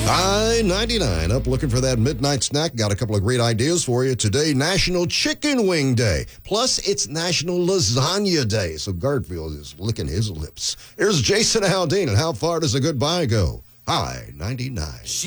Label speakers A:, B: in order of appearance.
A: I-99 up looking for that midnight snack. Got a couple of great ideas for you. Today, National Chicken Wing Day. Plus, it's National Lasagna Day. So Garfield is licking his lips. Here's Jason Aldean, and how far does a goodbye go? I-99.